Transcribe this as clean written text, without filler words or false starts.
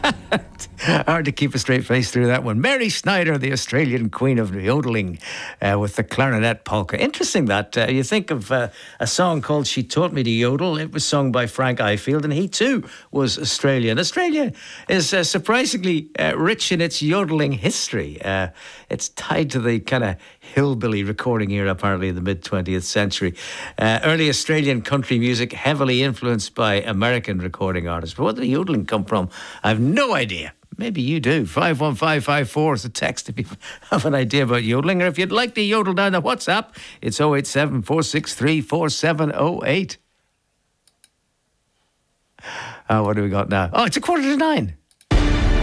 Hard to keep a straight face through that one. Mary Snyder, the Australian queen of yodeling, with the clarinet polka. Interesting that you think of a song called She Taught Me to Yodel. It was sung by Frank Ifield, and he too was Australian. Australia is surprisingly rich in its yodeling history. It's tied to the kind of hillbilly recording era, apparently, in the mid-20th century. Early Australian country music heavily influenced by American recording artists. But where did the yodeling come from? I have no idea. Maybe you do. 51554 is a text if you have an idea about yodeling. Or if you'd like to yodel down the WhatsApp, it's 087 463 4708. What do we got now? Oh, it's 8:45.